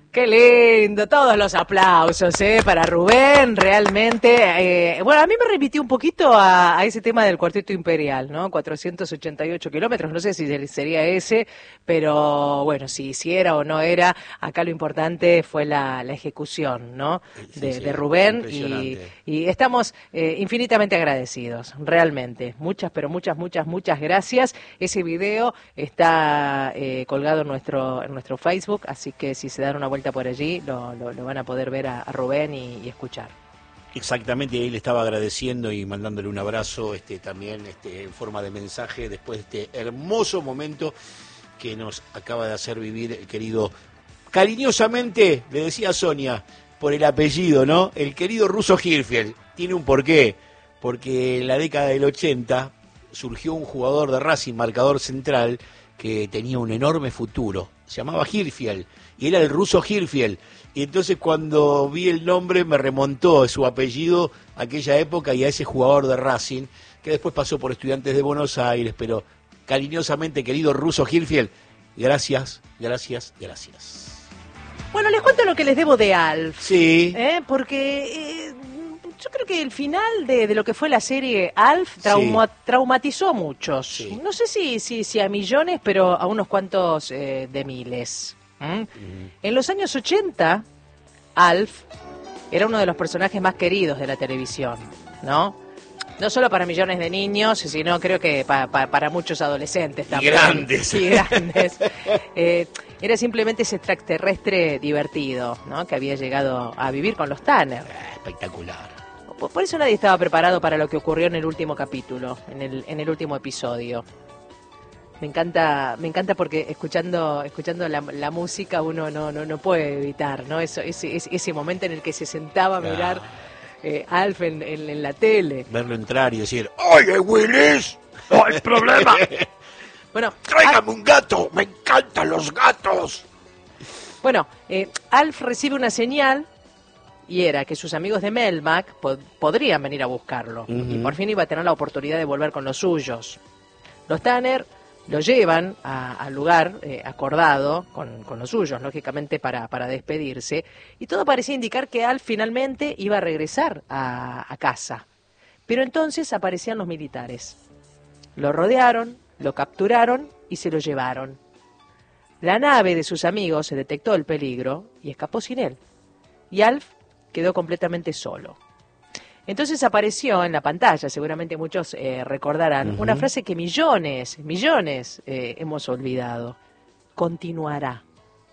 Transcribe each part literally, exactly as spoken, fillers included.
Qué lindo, todos los aplausos ¿eh? para Rubén, realmente. Eh, bueno, a mí me remitió un poquito a, a ese tema del Cuarteto Imperial, ¿no? cuatrocientos ochenta y ocho kilómetros, no sé si sería ese, pero bueno, si, si era o no era, acá lo importante fue la, la ejecución, ¿no? De, sí, sí, de Rubén y, y estamos eh, infinitamente agradecidos, realmente. Muchas, pero muchas, muchas, muchas gracias. Ese video está eh, colgado en nuestro, en nuestro Facebook, así que si se dan una vuelta por allí, lo, lo, lo van a poder ver a, a Rubén y, y escuchar. Exactamente, ahí le estaba agradeciendo y mandándole un abrazo este, también este, en forma de mensaje después de este hermoso momento que nos acaba de hacer vivir el querido, cariñosamente, le decía Sonia, por el apellido, ¿no? El querido Russo Hirfield. Tiene un porqué, porque en la década del ochenta surgió un jugador de Racing, marcador central, que tenía un enorme futuro. Se llamaba Hirfield y era el Russo Hirfield. Y entonces cuando vi el nombre me remontó su apellido a aquella época y a ese jugador de Racing, que después pasó por Estudiantes de Buenos Aires, pero cariñosamente, querido Russo Hirfield, gracias, gracias, gracias. Bueno, les cuento lo que les debo de Alf. Sí. ¿eh? Porque eh, yo creo que el final de, de lo que fue la serie Alf trauma, sí. traumatizó a muchos. Sí. No sé si, si, si a millones, pero a unos cuantos eh, de miles. ¿Mm? Mm. En los años ochenta, Alf era uno de los personajes más queridos de la televisión, ¿no? No solo para millones de niños, sino creo que pa, pa, para muchos adolescentes también. Y grandes. Y grandes. eh, era simplemente ese extraterrestre divertido, ¿no? Que había llegado a vivir con los Tanner. Espectacular. Por, por eso nadie estaba preparado para lo que ocurrió en el último capítulo, en el, en el último episodio. Me encanta, me encanta porque escuchando, escuchando la, la música uno no, no, no puede evitar, ¿no? Eso, ese, ese, ese momento en el que se sentaba a mirar eh, Alf en, en, en la tele. Verlo entrar y decir, ¡oye, Willis! ¡No hay problema! Bueno, ¡tráigame un gato! ¡Me encantan los gatos! Bueno, eh, Alf recibe una señal y era que sus amigos de Melmac pod- podrían venir a buscarlo. Uh-huh. Y por fin iba a tener la oportunidad de volver con los suyos. Los Tanner lo llevan a, al lugar eh, acordado con, con los suyos, lógicamente, para, para despedirse. Y todo parecía indicar que Alf finalmente iba a regresar a, a casa. Pero entonces aparecían los militares. Lo rodearon, lo capturaron y se lo llevaron. La nave de sus amigos se detectó el peligro y escapó sin él. Y Alf quedó completamente solo. Entonces apareció en la pantalla, seguramente muchos eh, recordarán, uh-huh. una frase que millones, millones eh, hemos olvidado. Continuará.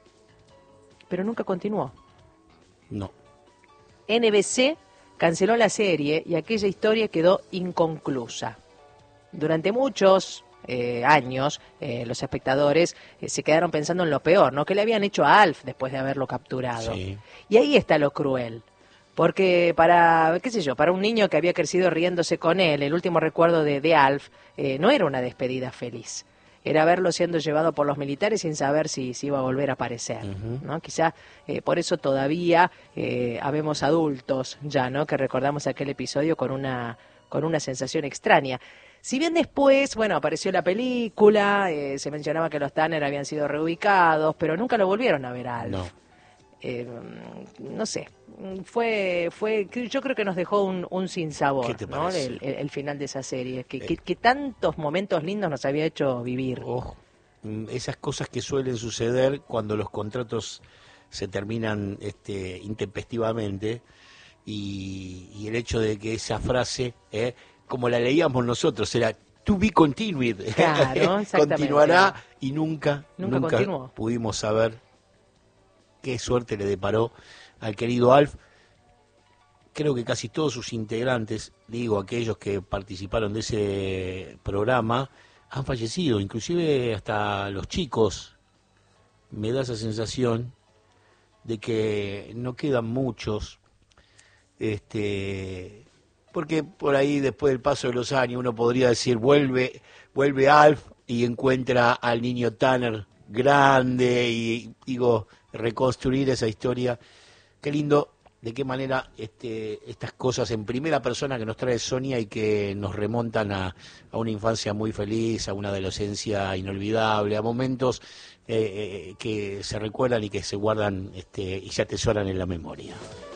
Pero nunca continuó. No. N B C canceló la serie y aquella historia quedó inconclusa. Durante muchos eh, años, eh, los espectadores eh, se quedaron pensando en lo peor, ¿no? ¿Qué le habían hecho a Alf después de haberlo capturado? Sí. Y ahí está lo cruel. Porque para, qué sé yo, para un niño que había crecido riéndose con él, el último recuerdo de, de Alf eh, no era una despedida feliz. Era verlo siendo llevado por los militares sin saber si, si iba a volver a aparecer, uh-huh. ¿no? Quizá eh, por eso todavía eh, habemos adultos ya, ¿no? Que recordamos aquel episodio con una, con una sensación extraña. Si bien después, bueno, apareció la película, eh, se mencionaba que los Tanner habían sido reubicados, pero nunca lo volvieron a ver a Alf. No. Eh, no sé, fue, fue, yo creo que nos dejó un, un sinsabor, ¿no? El, el, el final de esa serie, que, eh. que, que tantos momentos lindos nos había hecho vivir. Oh, esas cosas que suelen suceder cuando los contratos se terminan este, intempestivamente y, y el hecho de que esa frase, eh, como la leíamos nosotros, era to be continued, claro, continuará y nunca, nunca, nunca continuó. Pudimos saber qué suerte le deparó al querido Alf. Creo que casi todos sus integrantes, digo, aquellos que participaron de ese programa, han fallecido, inclusive hasta los chicos. Me da esa sensación de que no quedan muchos, este, porque por ahí después del paso de los años uno podría decir, vuelve, vuelve Alf y encuentra al niño Tanner grande y digo, reconstruir esa historia. Qué lindo de qué manera este, estas cosas en primera persona que nos trae Sonia y que nos remontan a, a una infancia muy feliz, a una adolescencia inolvidable, a momentos eh, eh, que se recuerdan y que se guardan este, y se atesoran en la memoria.